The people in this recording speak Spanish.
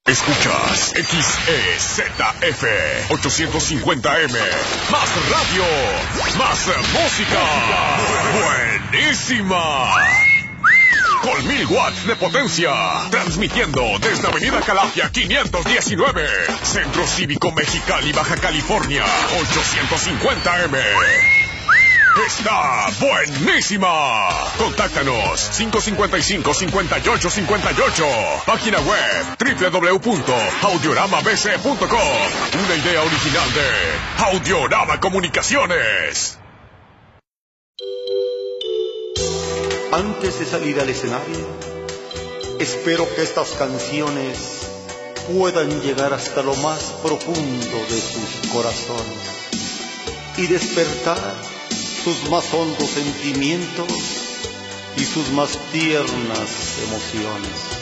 Escuchas XEZF 850M. Más radio, más música. Buenísima. Con 1000 watts de potencia. Transmitiendo desde Avenida Calafia 519. Centro Cívico Mexicali, Baja California. 850M. Está buenísima. Contáctanos 555-5858. Página web www.audioramabc.com. Una idea original de Audiorama Comunicaciones. Antes de salir al escenario, espero que estas canciones puedan llegar hasta lo más profundo de sus corazones y despertar sus más hondos sentimientos y sus más tiernas emociones.